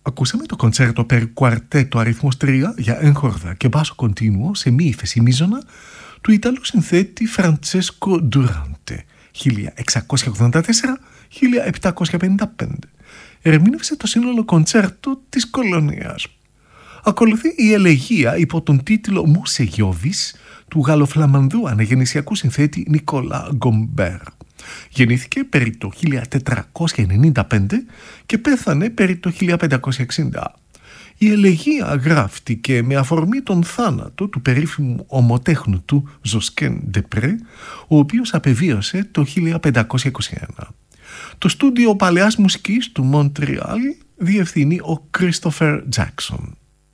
Ακούσαμε το κοντσέρτο per κουαρτέτο αριθμός 3 για έγχορδα και μπάσο κοντίνουο σε μη ύφεση μείζωνα του Ιταλού συνθέτη Φραντσέσκο Ντουράντε 1684-1755. Ερμήνευσε το σύνολο κοντσέρτο της κολονίας. Ακολουθεί η ελεγία υπό τον τίτλο «Μουσεγιώδης» του γαλλοφλαμανδού αναγεννησιακού συνθέτη Νικόλα Γκομπέρ. Γεννήθηκε περί το 1495 και πέθανε περί το 1560. Η ελεγία γράφτηκε με αφορμή τον θάνατο του περίφημου ομοτέχνου του Ζωσκέν Ντεπρέ, ο οποίος απεβίωσε το 1521. Το στούντιο παλαιάς μουσικής του Μοντρεάλ διευθύνει ο Κρίστοφερ Τζάκσον.